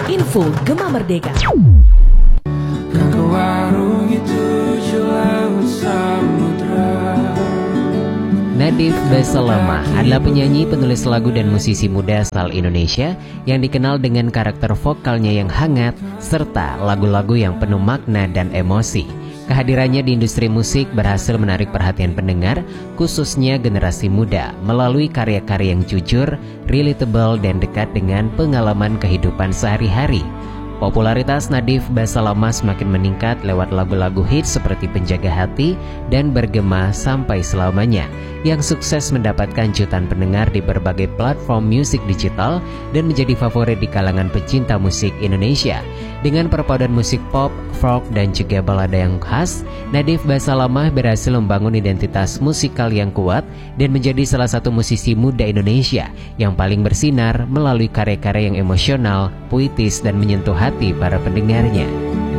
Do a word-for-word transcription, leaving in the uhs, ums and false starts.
Info Gema Merdeka. Nadif Basalamah adalah penyanyi, penulis lagu dan musisi muda asal Indonesia yang dikenal dengan karakter vokalnya yang hangat serta lagu-lagu yang penuh makna dan emosi. Kehadirannya di industri musik berhasil menarik perhatian pendengar, khususnya generasi muda, melalui karya-karya yang jujur, relatable, dan dekat dengan pengalaman kehidupan sehari-hari. Popularitas Nadif Basalamah semakin meningkat lewat lagu-lagu hits seperti Penjaga Hati dan Bergema Sampai Selamanya, yang sukses mendapatkan jutaan pendengar di berbagai platform musik digital dan menjadi favorit di kalangan pecinta musik Indonesia. Dengan perpaduan musik pop, folk, dan juga balada yang khas, Nadif Basalamah berhasil membangun identitas musikal yang kuat dan menjadi salah satu musisi muda Indonesia yang paling bersinar melalui karya-karya yang emosional, puitis, dan menyentuh hati para pendengarnya.